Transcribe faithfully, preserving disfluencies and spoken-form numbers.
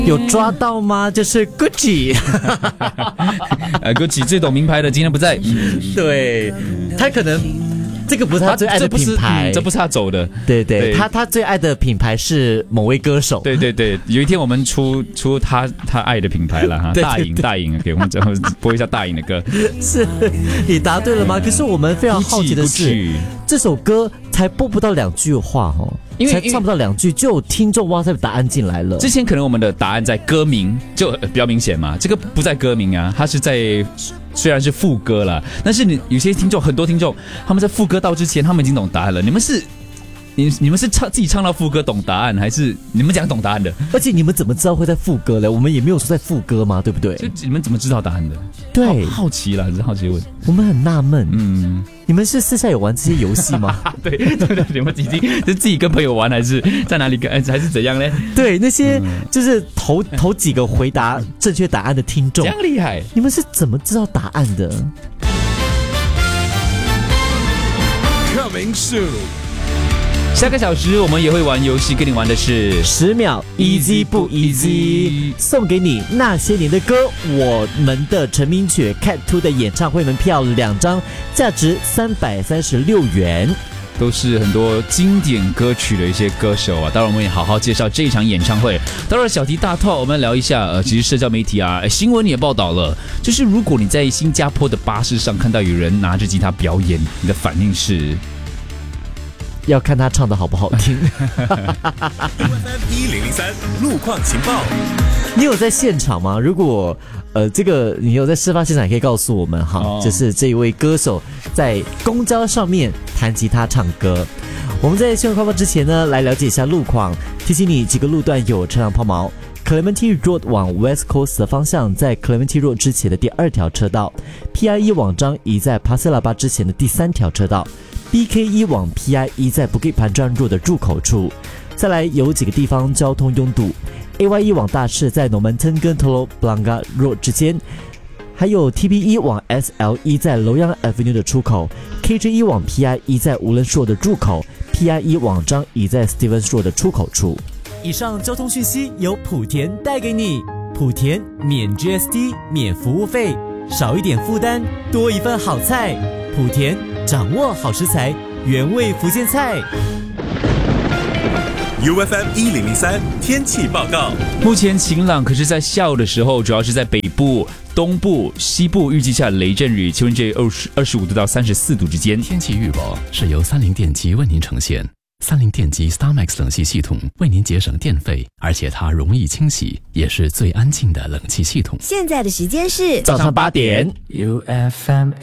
有抓到吗？就是 Gucci， 呃 ，Gucci 最懂名牌的今天不在， 对，他可能。这个不是他最爱的品牌， 这不是他走的。 对 对, 对，他他最爱的品牌是某位歌手。 对对对，有一天我们出出他他爱的品牌了哈，大颖大颖，给我们播一下大颖的歌。 是，你答对了吗？可是我们非常好奇的是，这首歌才播不到两句话哦。因为才唱不到两句，就有听众 WhatsApp 答案进来了。 之前可能我们的答案在歌名就比较明显嘛，这个不在歌名啊，它是在虽然是副歌啦，但是你有些听众很多听众他们在副歌到之前他们已经懂答案了，你们是你你们是唱自己唱到副歌懂答案，还是你们讲懂答案的？ 而且你们怎么知道会在副歌呢？我们也没有说在副歌嘛，对不对？ 就你们怎么知道答案的？ 对， 好, 好奇啦，只是好奇问。 我们很纳闷， 嗯， 你们是私下有玩这些游戏吗？ 对对对，你们已经是自己跟朋友玩，还是在哪里跟，还是怎样呢？ 对，那些就是头、嗯、头几个回答正确答案的听众， 这样厉害， 你们是怎么知道答案的 ？Coming soon。 下个小时我们也会玩游戏，跟你玩的是十秒 easy 不 easy， 送给你那些年的歌，我们的成名曲 Cat Two 的演唱会门票两张，价值三百三十六元， 都是很多经典歌曲的一些歌手啊。当然我们也好好介绍这一场演唱会。当然小题大套，我们聊一下呃，其实社交媒体啊，新闻也报道了，就是如果你在新加坡的巴士上看到有人拿着吉他表演，你的反应是？ 要看他唱的好不好听。 一零零三路况情报， 你有在现场吗？如果呃这个你有在事发现场，也可以告诉我们哈。哦、就是这一位歌手在公交上面弹吉他唱歌。我们在新闻快报之前呢，来了解一下路况，提醒你几个路段有车辆抛锚。Clementi Road 往 West Coast 的方向，在 Clementi Road 之前的第二条车道 ；P I E 往张仪在 Pasir Laba 之前的第三条车道。B K E 往 P I E 在 Bukit Panjang Road 的入口处，再来有几个地方交通拥堵。A Y E 往大士在 Normanton 跟 Telok Blangah Road 之间，还有 T P E 往 S L E 在 Loyang Avenue 的出口 ，K J E 往 P I E 在 Woodlands Road 的入口 ，P I E 往张仪在 Stevens Road 的出口处。以上交通讯息由莆田带给你，莆田免 G S T 免服务费，少一点负担，多一份好菜，莆田。掌握好食材，原味福建菜。 U F M 一零零三天气报告： 目前晴朗，可是在下午的时候，主要是在北部、东部、西部预计下雷阵雨，气温介于二十五度到三十四度之间。 天气预报是由三菱电机为您呈现。三菱电机 StarMax 冷气系统为您节省电费，而且它容易清洗，也是最安静的冷气系统。 现在的时间是早上八点。 U F M